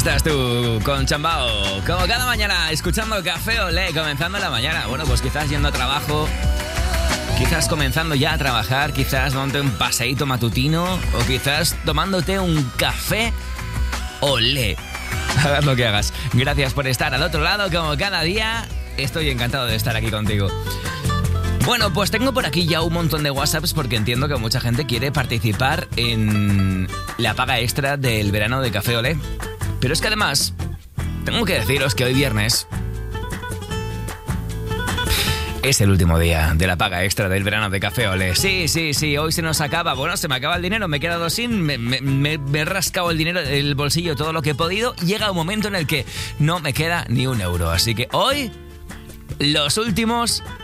Estás tú con Chambao, como cada mañana, escuchando Café Olé, comenzando la mañana. Bueno, pues quizás yendo a trabajo, quizás comenzando ya a trabajar, quizás dándote un paseíto matutino o quizás tomándote un café Olé. Hagas lo que hagas. Gracias por estar al otro lado, como cada día. Estoy encantado de estar aquí contigo. Bueno, pues tengo por aquí ya un montón de WhatsApps porque entiendo que mucha gente quiere participar en la paga extra del verano de Café Olé. Pero es que además, tengo que deciros que hoy viernes es el último día de la paga extra del verano de Café Olé. Sí, hoy se nos acaba. Bueno, se me acaba el dinero, me he quedado sin, me he rascado el dinero del bolsillo todo lo que he podido. Llega un momento en el que no me queda ni un euro. Así que hoy, los últimos